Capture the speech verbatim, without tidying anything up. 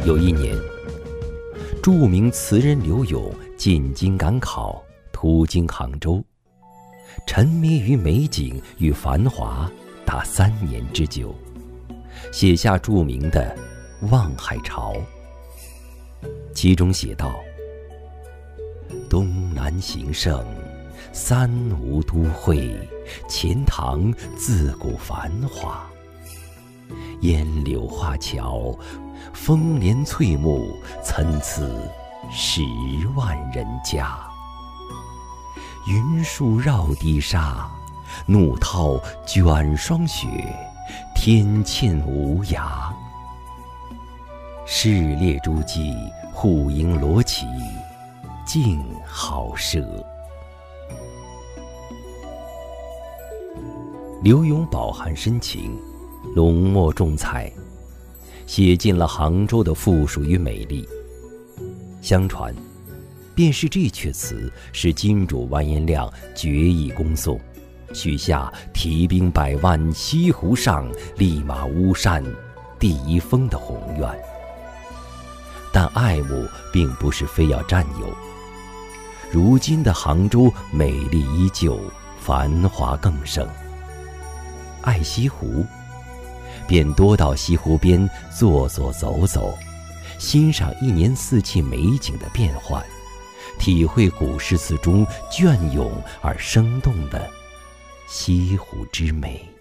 有一年，著名词人柳永进京赶考，途经杭州，沉迷于美景与繁华达三年之久，写下著名的《望海潮》。其中写道：东南形胜，三吴都会，钱塘自古繁华。烟柳画桥，风帘翠幕，参差十万人家。云树绕堤沙，怒涛卷霜雪，天堑无涯。市列诸骑，户迎罗绮，静好舍。柳永饱含深情，浓墨重彩，写尽了杭州的富庶与美丽。相传，便是这阙词使金主完颜亮决意攻宋，许下提兵百万西湖上，立马巫山第一峰的宏愿。但爱慕并不是非要占有，如今的杭州美丽依旧，繁华更盛。爱西湖，便多到西湖边坐坐走走，欣赏一年四季美景的变换，体会古诗词中隽永而生动的西湖之美。